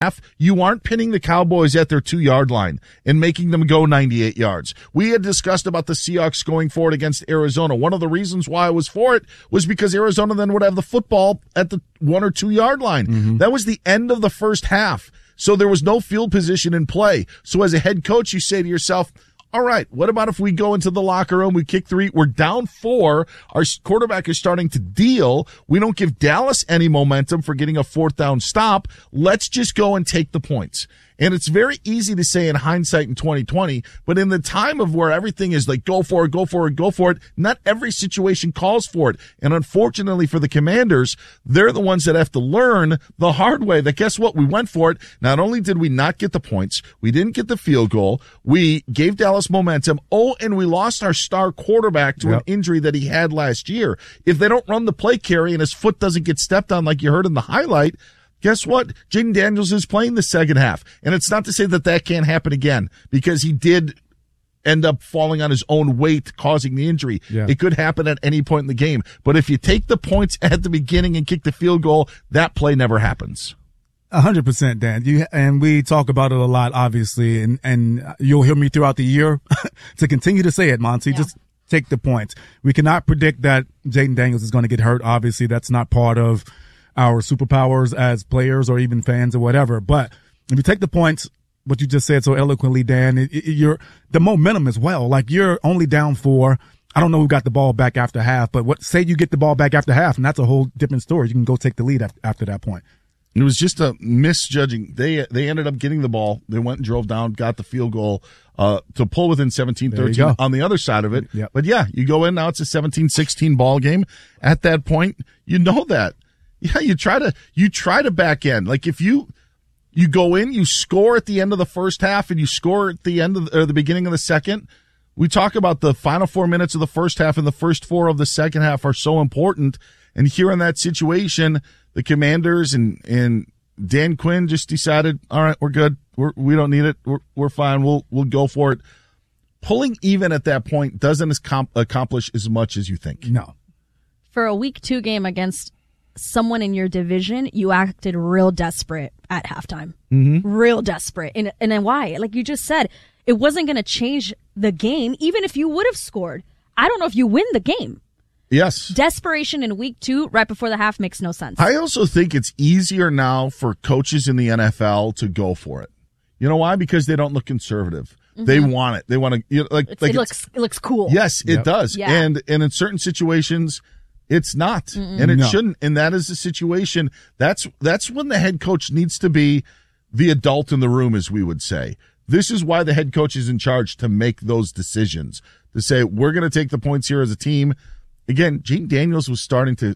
half, you aren't pinning the Cowboys at their 2-yard line and making them go 98 yards. We had discussed about the Seahawks going for it against Arizona. One of the reasons why I was for it was because Arizona then would have the football at the 1 or 2 yard line. Mm-hmm. That was the end of the first half. So there was no field position in play. So as a head coach, you say to yourself, all right, what about if we go into the locker room, we kick 3, we're down 4, our quarterback is starting to deal, we don't give Dallas any momentum for getting a 4th down stop, let's just go and take the points. And it's very easy to say in hindsight in 2020, but in the time of where everything is like, go for it, go for it, go for it, not every situation calls for it. And unfortunately for the Commanders, they're the ones that have to learn the hard way that guess what? We went for it. Not only did we not get the points, we didn't get the field goal, we gave Dallas momentum. Oh, and we lost our star quarterback to an injury that he had last year. If they don't run the play carry and his foot doesn't get stepped on like you heard in the highlight, guess what? Jaden Daniels is playing the second half. And it's not to say that that can't happen again because he did end up falling on his own weight, causing the injury. Yeah. It could happen at any point in the game. But if you take the points at the beginning and kick the field goal, that play never happens. 100%, Dan. And we talk about it a lot, obviously, and you'll hear me throughout the year to continue to say it, Monty. Yeah. Just take the points. We cannot predict that Jaden Daniels is going to get hurt. Obviously, that's not part of our superpowers as players or even fans or whatever. But if you take the points, what you just said so eloquently, Dan, the momentum as well. Like you're only down 4. I don't know who got the ball back after half, but say you get the ball back after half, and that's a whole different story. You can go take the lead after that point. It was just a misjudging. They ended up getting the ball. They went and drove down, got the field goal to pull within 17-13 on the other side of it. Yep. But yeah, you go in now, it's a 17-16 ball game. At that point, you know that. Yeah, you try to back end. Like if you go in, you score at the end of the first half and you score at the end of or the beginning of the second. We talk about the final 4 minutes of the first half and the first 4 of the second half are so important. And here in that situation, the Commanders and Dan Quinn just decided, all right, we're good. We don't need it. We're fine. We'll go for it. Pulling even at that point doesn't accomplish as much as you think. No. For a week 2 game against someone in your division, you acted real desperate at halftime. Mm-hmm. Real desperate. And then why? Like you just said, it wasn't going to change the game, even if you would have scored. I don't know if you win the game. Yes. Desperation in week 2, right before the half, makes no sense. I also think it's easier now for coaches in the NFL to go for it. You know why? Because they don't look conservative. Mm-hmm. They want it. They want to, it looks cool. Yes, it does. Yeah. And in certain situations, it's not. Mm-mm. And it shouldn't. And that is the situation. That's when the head coach needs to be the adult in the room, as we would say. This is why the head coach is in charge to make those decisions. To say, we're going to take the points here as a team. Again, Jaden Daniels was starting to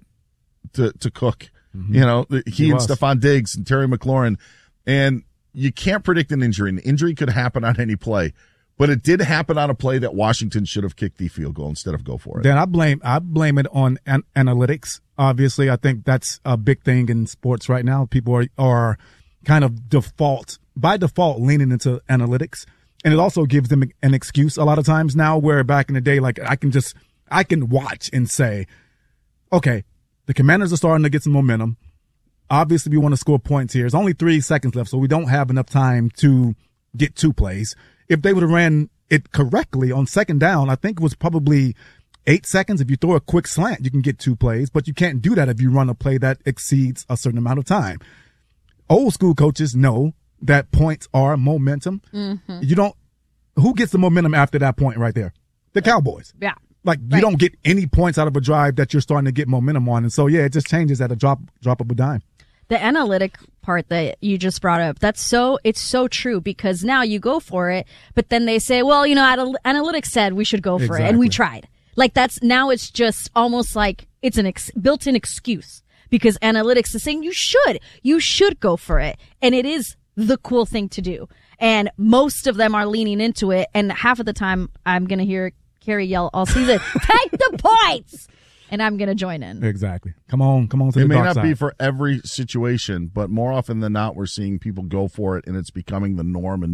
cook. Mm-hmm. You know, he and Stephon Diggs and Terry McLaurin. And you can't predict an injury. An injury could happen on any play. But it did happen on a play that Washington should have kicked the field goal instead of go for it. Then I blame it on analytics. Obviously, I think that's a big thing in sports right now. People are kind of by default leaning into analytics. And it also gives them an excuse a lot of times now, where back in the day, like I can watch and say, okay, the Commanders are starting to get some momentum. Obviously, we want to score points here. There's only 3 seconds left, so we don't have enough time to get 2 plays. If they would have ran it correctly on second down, I think it was probably 8 seconds. If you throw a quick slant, you can get 2 plays, but you can't do that if you run a play that exceeds a certain amount of time. Old school coaches know that points are momentum. Mm-hmm. Who gets the momentum after that point right there? The Cowboys. Yeah. Like you don't get any points out of a drive that you're starting to get momentum on. And so, yeah, it just changes at a drop of a dime. The analytic part that you just brought up, it's so true, because now you go for it, but then they say, well, analytics said we should go for it, and we tried. Like it's just almost like it's an built-in excuse, because analytics is saying you should go for it, and it is the cool thing to do. And most of them are leaning into it, and half of the time I'm going to hear Carrie yell all season, take the points! And I'm going to join in. Exactly. Come on to the dark side. It may not be for every situation, but more often than not, we're seeing people go for it, and it's becoming the norm.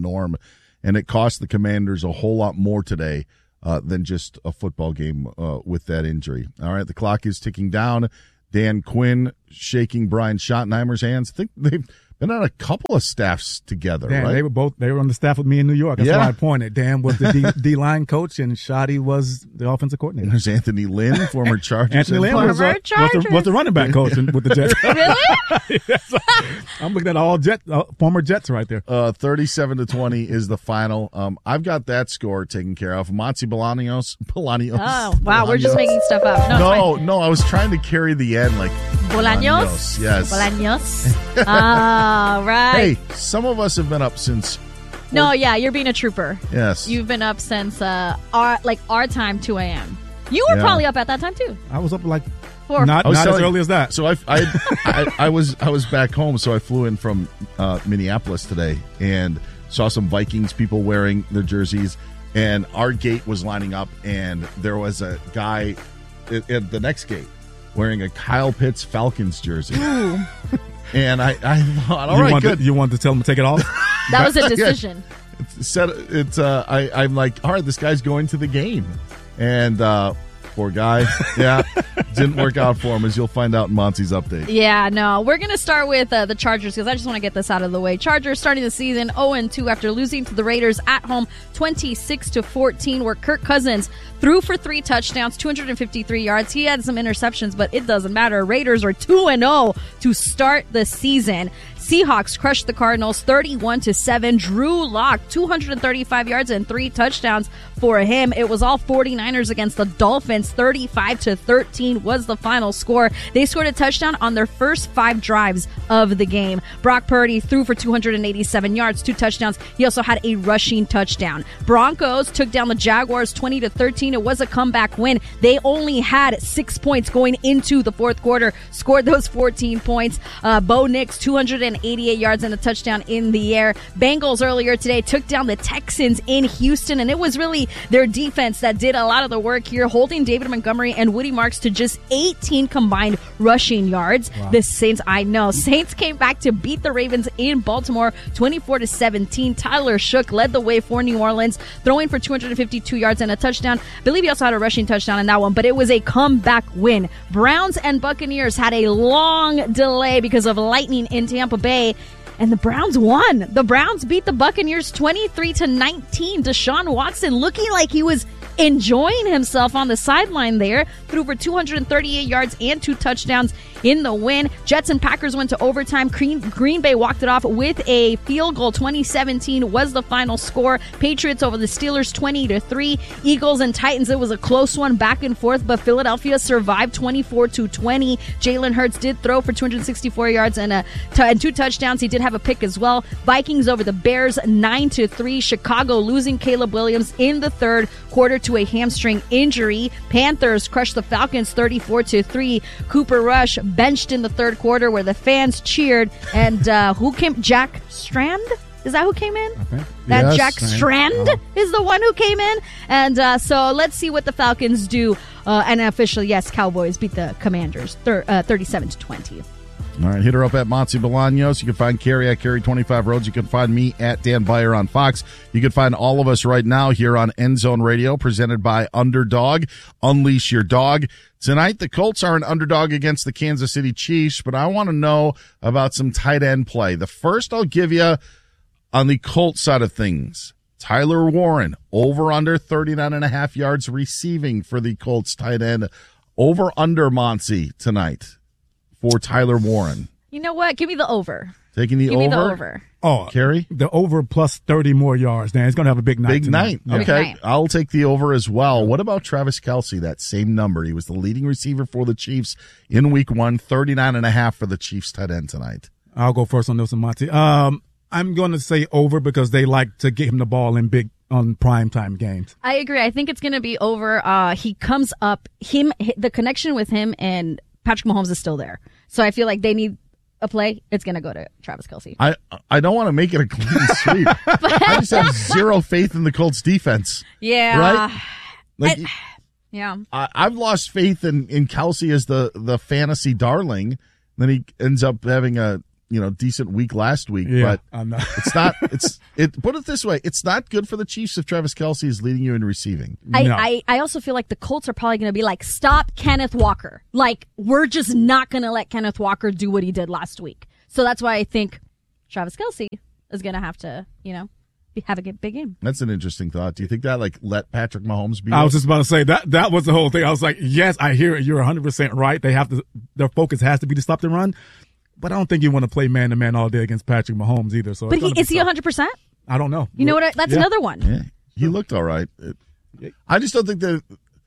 And it cost the Commanders a whole lot more today than just a football game with that injury. All right, the clock is ticking down. Dan Quinn shaking Brian Schottenheimer's hands. I think they've been on a couple of staffs together, Dan, right? They were on the staff with me in New York. That's why I pointed. Dan was the D-line coach, and Shadi was the offensive coordinator. And there's Anthony Lynn, former Chargers. Anthony Lynn was the running back coach with the Jets. Really? Yes. I'm looking at all former Jets right there. 37-20 is the final. I've got that score taken care of. Monty Bolaños. Oh, wow. We're just making stuff up. No, I was trying to carry the end like Bolaños. Yes. Bolaños. Ah, right. Hey, some of us have been up since. No, yeah, you're being a trooper. Yes. You've been up since our time, 2 a.m. You were probably up at that time too. I was up like 4. Not as early as that. So I was back home, so I flew in from Minneapolis today and saw some Vikings people wearing their jerseys, and our gate was lining up, and there was a guy at the next gate wearing a Kyle Pitts Falcons jersey. Ooh. And I thought, all right, good. You wanted to tell him to take it off? That was a decision. I'm like, all right, this guy's going to the game. And poor guy. Yeah, didn't work out for him, as you'll find out in Monty's update. Yeah, no. We're going to start with the Chargers because I just want to get this out of the way. Chargers starting the season 0-2 after losing to the Raiders at home 26-14, where Kirk Cousins threw for 3 touchdowns, 253 yards. He had some interceptions, but it doesn't matter. Raiders are 2-0 to start the season. Seahawks crushed the Cardinals 31-7. Drew Lock, 235 yards and 3 touchdowns for him. It was all 49ers against the Dolphins. 35-13 was the final score. They scored a touchdown on their first 5 drives of the game. Brock Purdy threw for 287 yards, 2 touchdowns. He also had a rushing touchdown. Broncos took down the Jaguars 20-13. It was a comeback win. They only had 6 points going into the fourth quarter, scored those 14 points. Bo Nix, 288 yards and a touchdown in the air. Bengals earlier today took down the Texans in Houston, and it was really their defense that did a lot of the work here, holding David Montgomery and Woody Marks to just 18 combined rushing yards. Wow. The Saints came back to beat the Ravens in Baltimore 24-17. Tyler Shook led the way for New Orleans, throwing for 252 yards and a touchdown. I believe he also had a rushing touchdown in that one, but it was a comeback win. Browns and Buccaneers had a long delay because of lightning in Tampa Bay, and the Browns won. The Browns beat the Buccaneers 23-19. Deshaun Watson looking like he was enjoying himself on the sideline there, threw for 238 yards and 2 touchdowns in the win. Jets and Packers went to overtime. Green Bay walked it off with a field goal. 2017 was the final score. Patriots over the Steelers 20-3. Eagles and Titans, it was a close one, back and forth, but Philadelphia survived 24-20. Jalen Hurts did throw for 264 yards and 2 touchdowns. He did have a pick as well. Vikings over the Bears 9-3. Chicago losing Caleb Williams in the third quarter to a hamstring injury. Panthers crushed the Falcons 34-3. Cooper Rush benched in the third quarter where the fans cheered. And who came? Jack Strand? Is that who came in? Okay. That Yes, Jack Strand is the one who came in. And so let's see what the Falcons do. And officially, yes, Cowboys beat the Commanders 37-20. All right, hit her up at Monty Bolaños. You can find Carrie at Carrie25 Roads. You can find me at Dan Beyer on Fox. You can find all of us right now here on End Zone Radio, presented by Underdog. Unleash your dog. Tonight, the Colts are an underdog against the Kansas City Chiefs, but I want to know about some tight end play. The first I'll give you on the Colts side of things. Tyler Warren, over under 39.5 yards receiving for the Colts tight end. Over under Monty tonight for Tyler Warren. You know what? Give me the over. Taking the Give over? me the over. Oh, Carrie? The over plus 30 more yards. Dan, he's going to have a big night. Big night. Yeah. Okay. Big night. I'll take the over as well. What about Travis Kelce? That same number. He was the leading receiver for the Chiefs in week 1, 39.5 for the Chiefs tight end tonight. I'll go first on this one, Monty. I'm going to say over because they like to get him the ball in big on primetime games. I agree. I think it's going to be over. He comes up. The connection with him and Patrick Mahomes is still there. So I feel like they need a play. It's going to go to Travis Kelce. I don't want to make it a clean sweep. I just have zero faith in the Colts defense. Yeah. Right? Like, yeah. I've lost faith in Kelce as the fantasy darling. Then he ends up having a decent week last week. Yeah, but I'm not. it's not. Put it this way: it's not good for the Chiefs if Travis Kelce is leading you in receiving. I also feel like the Colts are probably going to be like, stop Kenneth Walker. Like, we're just not going to let Kenneth Walker do what he did last week. So that's why I think Travis Kelce is going to have to, have a big game. That's an interesting thought. Do you think that let Patrick Mahomes be? I was just about to say that was the whole thing. I was like, yes, I hear it. You're 100% right. Their focus has to be to stop the run, but I don't think you want to play man to man all day against Patrick Mahomes either. So, but is he 100%? I don't know. You know what? That's another one. Yeah, he looked all right. I just don't think that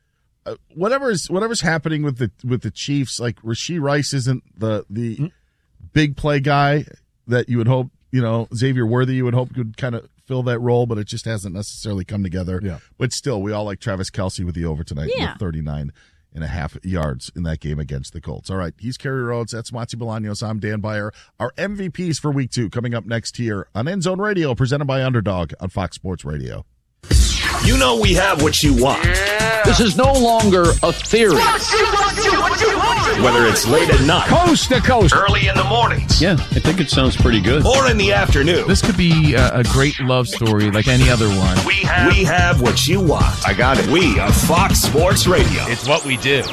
whatever's happening with the Chiefs, like Rashee Rice isn't the big play guy that you would hope. Xavier Worthy, you would hope could kind of fill that role, but it just hasn't necessarily come together. Yeah. But still, we all like Travis Kelce with the over tonight with 39.5 yards in that game against the Colts. All right, he's Kerry Rhodes. That's Matzi Bolaños. I'm Dan Beyer. Our MVPs for Week 2 coming up next here on End Zone Radio, presented by Underdog on Fox Sports Radio. You know we have what you want. Yeah. This is no longer a theory. Whether it's late at night, coast to coast, early in the mornings. Yeah, I think it sounds pretty good. Or in the afternoon. This could be a great love story like any other one. We have what you want. I got it. We are Fox Sports Radio. It's what we do.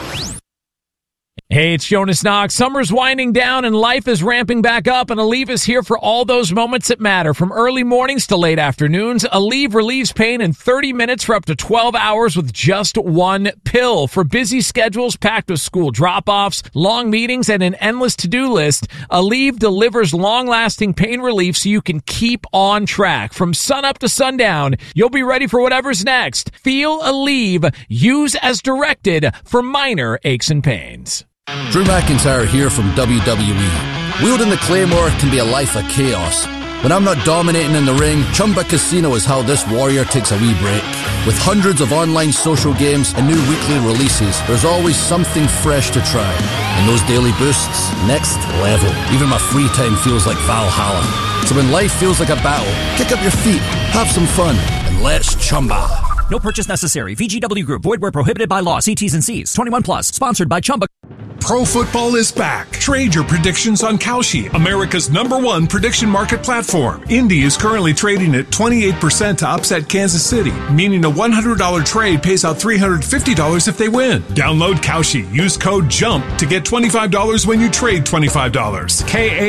Hey, it's Jonas Knox. Summer's winding down and life is ramping back up, and Aleve is here for all those moments that matter. From early mornings to late afternoons, Aleve relieves pain in 30 minutes for up to 12 hours with just one pill. For busy schedules packed with school drop-offs, long meetings, and an endless to-do list, Aleve delivers long-lasting pain relief so you can keep on track. From sunup to sundown, you'll be ready for whatever's next. Feel Aleve. Use as directed for minor aches and pains. Drew McIntyre here from WWE. Wielding the Claymore can be a life of chaos. When I'm not dominating in the ring, Chumba Casino is how this warrior takes a wee break. With hundreds of online social games and new weekly releases, there's always something fresh to try. And those daily boosts, next level. Even my free time feels like Valhalla. So when life feels like a battle, kick up your feet, have some fun, and let's Chumba. No purchase necessary. VGW Group. Void where prohibited by law. See T's and C's. 21 plus. Sponsored by Chumba. Pro football is back. Trade your predictions on Kalshi, America's #1 prediction market platform. Indy is currently trading at 28% to upset Kansas City, meaning a $100 trade pays out $350 if they win. Download Kalshi. Use code JUMP to get $25 when you trade $25.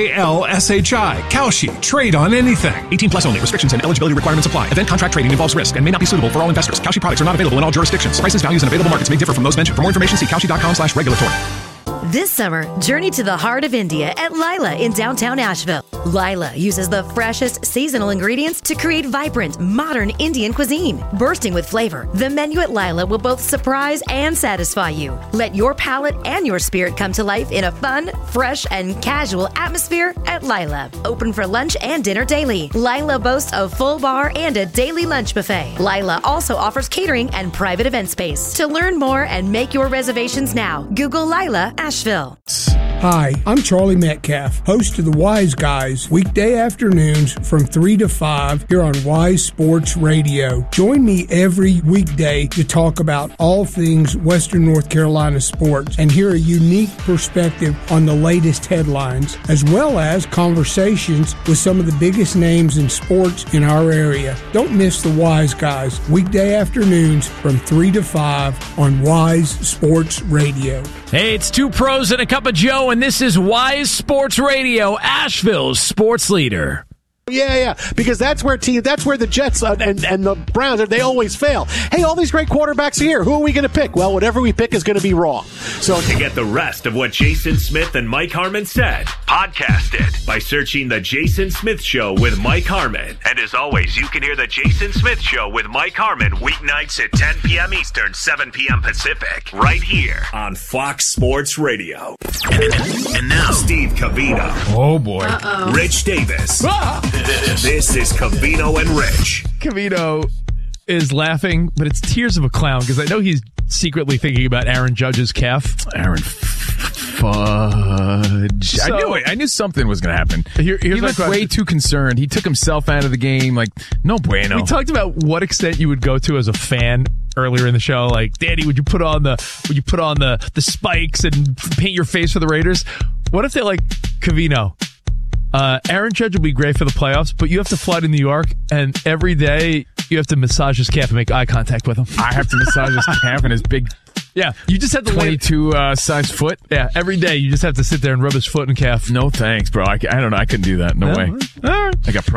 KALSHI. Kalshi. Trade on anything. 18 plus only. Restrictions and eligibility requirements apply. Event contract trading involves risk and may not be suitable for all investors. Kalshi products are not available in all jurisdictions. Prices, values, and available markets may differ from those mentioned. For more information, see kalshi.com/regulatory. This summer, journey to the heart of India at Lila in downtown Asheville. Lila uses the freshest seasonal ingredients to create vibrant, modern Indian cuisine. Bursting with flavor, the menu at Lila will both surprise and satisfy you. Let your palate and your spirit come to life in a fun, fresh, and casual atmosphere at Lila. Open for lunch and dinner daily. Lila boasts a full bar and a daily lunch buffet. Lila also offers catering and private event space. To learn more and make your reservations now, Google Lila Asheville. Hi, I'm Charlie Metcalf, host of the Wise Guys, weekday afternoons from 3 to 5 here on Wise Sports Radio. Join me every weekday to talk about all things Western North Carolina sports and hear a unique perspective on the latest headlines, as well as conversations with some of the biggest names in sports in our area. Don't miss the Wise Guys, weekday afternoons from 3 to 5 on Wise Sports Radio. Hey, it's two pros and a cup of Joe, and this is Wise Sports Radio, Asheville's sports leader. Yeah, because that's where the Jets and the Browns, they always fail. Hey, all these great quarterbacks are here. Who are we going to pick? Well, whatever we pick is going to be wrong. So to get the rest of what Jason Smith and Mike Harmon said, podcast it by searching The Jason Smith Show with Mike Harmon. And as always, you can hear The Jason Smith Show with Mike Harmon weeknights at 10 p.m. Eastern, 7 p.m. Pacific, right here on Fox Sports Radio. And now, Steve Covino. Oh, boy. Rich Davis. This is Covino and Rich. Covino is laughing, but it's tears of a clown because I know he's secretly thinking about Aaron Judge's calf. Aaron Fudge. So, I knew something was going to happen. Here's he looked way too concerned. He took himself out of the game. Like, no bueno. We talked about what extent you would go to as a fan earlier in the show. Like, Danny, would you put on the spikes and paint your face for the Raiders? What if they're like, Covino, Aaron Judge will be great for the playoffs, but you have to fly to New York, and every day you have to massage his calf and make eye contact with him. I have to massage his calf and his big Yeah, you just have to 22 size foot. Yeah, every day you just have to sit there and rub his foot and calf. No thanks, bro. I don't know. I couldn't do that. No way. All right. I got